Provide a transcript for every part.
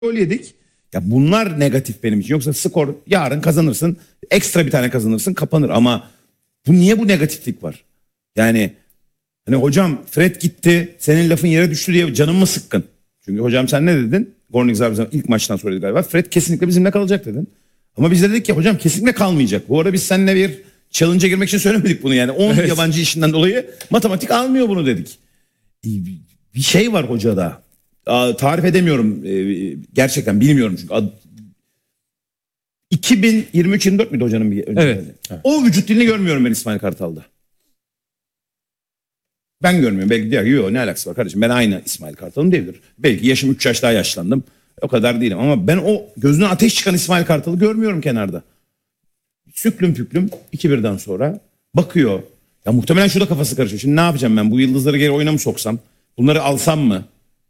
gol yedik. Ya bunlar negatif benim için. Yoksa skor yarın kazanırsın. Ekstra bir tane kazanırsın, kapanır. Ama niye bu negatiflik var? Yani hani hocam Fred gitti, senin lafın yere düştü diye canım mı sıkkın? Çünkü hocam sen ne dedin? Gornix abi ilk maçtan sonra dedi galiba. Fred kesinlikle bizimle kalacak dedin. Ama biz de dedik ki hocam kesinlikle kalmayacak. Bu arada biz seninle bir challenge'a girmek için söylemedik bunu yani. 10 yabancı işinden dolayı matematik almıyor bunu dedik. Bir şey var hocada. Tarif edemiyorum. Gerçekten bilmiyorum çünkü. 2023-24 müydü hocanın bir önce? Evet. O vücut dilini görmüyorum ben İsmail Kartal'da. Ben görmüyorum. Belki diyor ki yok ne alakası var kardeşim, ben aynı İsmail Kartal'ım diyebilir. Belki yaşım 3 yaş daha yaşlandım. O kadar değilim ama ben o gözüne ateş çıkan İsmail Kartal'ı görmüyorum kenarda. Süklüm püklüm 2-1'den sonra bakıyor. Ya muhtemelen şu da kafası karışıyor. Şimdi ne yapacağım ben? Bu yıldızları geri oyuna mı soksam? Bunları alsam mı?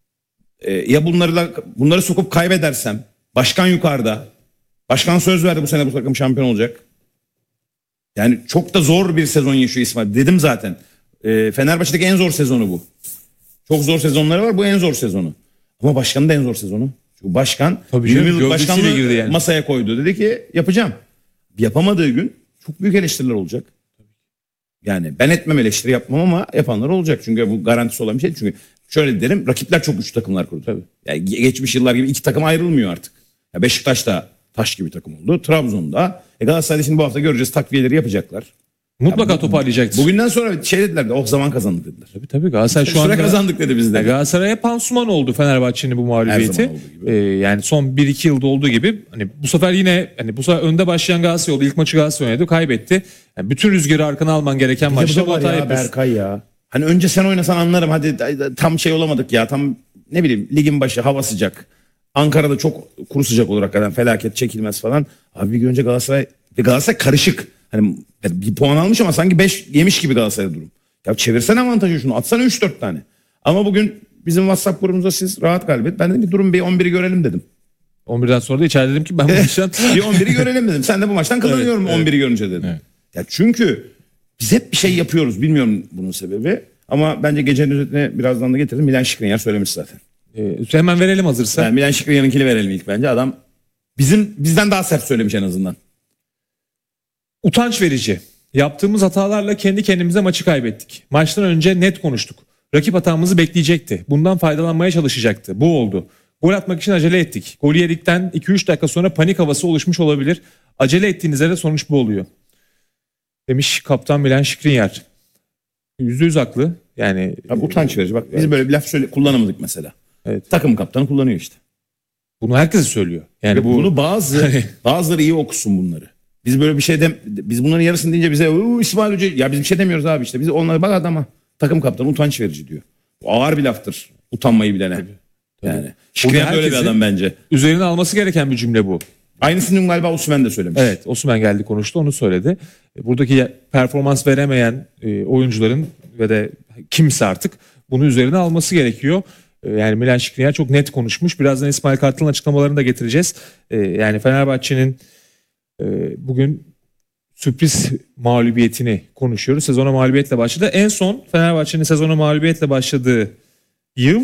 Ya bunları sokup kaybedersem? Başkan yukarıda. Başkan söz verdi bu sene bu takım şampiyon olacak. Yani çok da zor bir sezon yaşıyor İsmail. Dedim zaten. Fenerbahçe'deki en zor sezonu bu. Çok zor sezonları var. Bu en zor sezonu. Ama başkanın da en zor sezonu. Çünkü başkan 20 yıllık başkanlığı yani masaya koydu. Dedi ki yapacağım. Yapamadığı gün çok büyük eleştiriler olacak. Yani ben etmem, eleştiri yapmam ama yapanlar olacak. Çünkü bu garantisi olan bir şey. Çünkü şöyle derim, rakipler çok güçlü takımlar kurdu. Tabii. Yani geçmiş yıllar gibi iki takım ayrılmıyor artık. Ya Beşiktaş da taş gibi takım oldu. Trabzon'da. Galatasaray'da şimdi bu hafta göreceğiz, takviyeleri yapacaklar. Mutlaka toparlayacaktır. Bugünden sonra şey dediler de zaman kazandık dediler. Tabii Galatasaray şu anda kazandık dedi bizde. Galatasaray'a pansuman oldu Fenerbahçe'nin bu mağlubiyeti. Yani son 1-2 yılda olduğu gibi hani bu sefer yine hani bu sefer önde başlayan Galatasaray oldu. İlk maçı Galatasaray oynadı, kaybetti. Yani bütün rüzgarı arkana alman gereken maçta bu hatayı yapıyorsun. Berkay ya. Hani önce sen oynasan anlarım. Hadi tam şey olamadık ya. Tam ne bileyim ligin başı, hava sıcak. Ankara'da çok kuru sıcak olur hakikaten, felaket, çekilmez falan. Abi bir gün önce Galatasaray karışık. Hani bir puan almış ama sanki 5 yemiş gibi Galatasaray'da durum. Ya çevirsene avantajı şunu. Atsana 3-4 tane. Ama bugün bizim WhatsApp grubumuzda siz rahat galibiyet. Ben dedim bir durum, bir 11'i görelim dedim. 11'den sonra da içeride dedim ki ben bu maçtan bir 11'i görelim dedim. Sen de bu maçtan kazanıyorum 11'i görünce dedim. Evet. Ya çünkü biz hep bir şey yapıyoruz. Bilmiyorum bunun sebebi. Ama bence gecenin özetine birazdan da getirdim. Milan Skriniar söylemiş zaten. Hemen verelim hazırsa. Yani Milan Skriniar'ınkini verelim ilk bence. Adam bizden daha sert söylemiş en azından. Utanç verici. Yaptığımız hatalarla kendi kendimize maçı kaybettik. Maçtan önce net konuştuk. Rakip hatamızı bekleyecekti. Bundan faydalanmaya çalışacaktı. Bu oldu. Gol atmak için acele ettik. Golü yedikten 2-3 dakika sonra panik havası oluşmuş olabilir. Acele ettiğinizde de sonuç bu oluyor. Demiş kaptan Milan Skriniar. %100 haklı. Yani abi utanç verici. Bak biz böyle bir laf kullanamadık mesela. Evet. Takım kaptanı kullanıyor işte. Bunu herkes söylüyor. Yani bunu bazıları iyi okusun bunları. Biz böyle bir şey biz bunların yarısını deyince bize İsmail Hoca ya biz bir şey demiyoruz abi işte. Biz onlara bak adama takım kaptanı utanç verici diyor. Bu ağır bir laftır. Utanmayı bilene. Tabii. Yani Skriniar öyle bir adam bence. Üzerine alması gereken bir cümle bu. Aynısını galiba Osimhen de söylemiş. Evet, Osimhen geldi konuştu, onu söyledi. Buradaki performans veremeyen oyuncuların ve de kimse artık bunu üzerine alması gerekiyor. Yani Milan Skriniar çok net konuşmuş. Birazdan İsmail Kartal'ın açıklamalarını da getireceğiz. Yani Fenerbahçe'nin bugün sürpriz mağlubiyetini konuşuyoruz. Sezona mağlubiyetle başladı. En son Fenerbahçe'nin sezona mağlubiyetle başladığı yıl,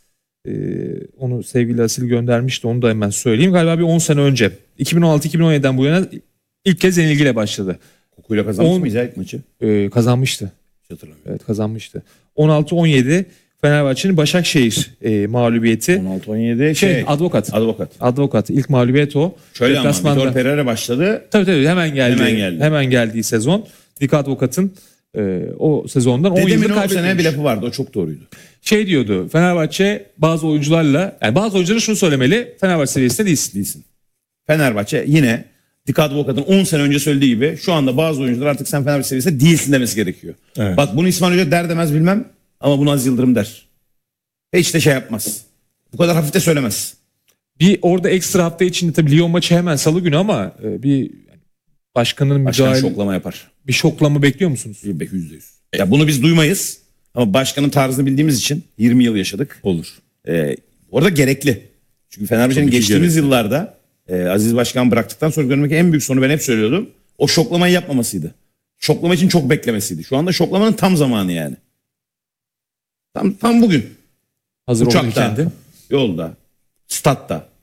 onu sevgili Asil göndermişti, onu da hemen söyleyeyim. Galiba bir 10 sene önce. 2016-2017'den bu yana ilk kez yenilgiyle başladı. Kokuyla kazanmış mıyız ya ilk maçı? Kazanmıştı. Hatırlamıyorum. Evet, kazanmıştı. 16-17 Fenerbahçe'nin Başakşehir mağlubiyeti. 16-17 Advokat. İlk mağlubiyet o. Şöyle ama Vitor Pereira başladı. Tabii hemen geldi. Hemen geldiği sezon. Dik Advokat'ın o sezondan 10 yıldır kaybetmiş. Dedemin o sene bir lafı vardı, o çok doğruydu. Şey diyordu, Fenerbahçe bazı oyuncularla, yani bazı oyuncuların şunu söylemeli, Fenerbahçe seviyesinde değilsin. Fenerbahçe yine Dik Advokat'ın 10 sene önce söylediği gibi şu anda bazı oyuncular artık sen Fenerbahçe seviyesinde değilsin demesi gerekiyor. Evet. Bak bunu İsmail Hoca der demez bilmem ama bunu Aziz Yıldırım der. Hiç de şey yapmaz. Bu kadar hafif de söylemez. Bir orada ekstra hafta içinde tabii Lyon maçı hemen salı günü ama bir başkanın müdahale... şoklama yapar. Bir şoklama bekliyor musunuz? %100. Ya bunu biz duymayız ama başkanın tarzını bildiğimiz için 20 yıl yaşadık. Olur. Orada gerekli. Çünkü Fenerbahçe'nin geçtiğimiz yıllarda Aziz Başkan bıraktıktan sonra görmek en büyük sorunu, ben hep söylüyordum, o şoklamayı yapmamasıydı. Şoklama için çok beklemesiydi. Şu anda şoklamanın tam zamanı yani. Tam bugün. Hazır uçakta, yolda, statta.